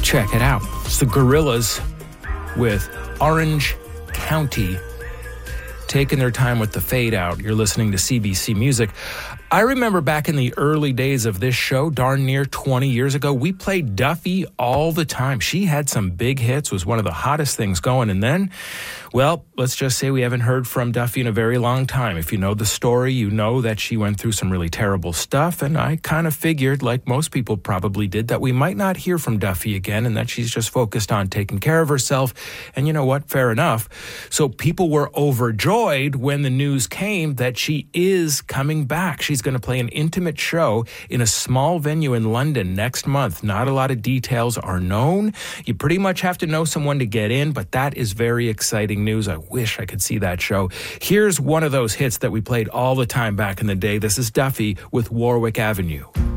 Check it out. It's the Gorillaz with Orange County, taking their time with the fade out. You're listening to CBC Music. I remember back in the early days of this show, darn near 20 years ago, we played Duffy all the time. She had some big hits, was one of the hottest things going. And then, well, let's just say we haven't heard from Duffy in a very long time. If you know the story, you know that she went through some really terrible stuff. And I kind of figured, like most people probably did, that we might not hear from Duffy again and that she's just focused on taking care of herself. And you know what? Fair enough. So people were overjoyed when the news came that she is coming back. She's going to play an intimate show in a small venue in London next month. Not a lot of details are known. You pretty much have to know someone to get in, but that is very exciting news. I wish I could see that show. Here's one of those hits that we played all the time back in the day. This is Duffy with Warwick Avenue.